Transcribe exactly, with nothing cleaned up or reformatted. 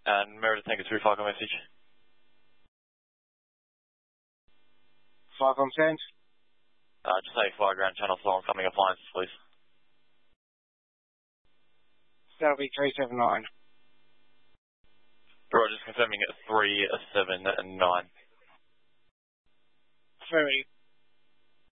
And Meredith, thank you for your Falcon message. Falcon sent. Uh, just say fire ground channel flow on coming appliances, please. That'll be three seven nine. Roger, just confirming at three, seven, and nine. Three.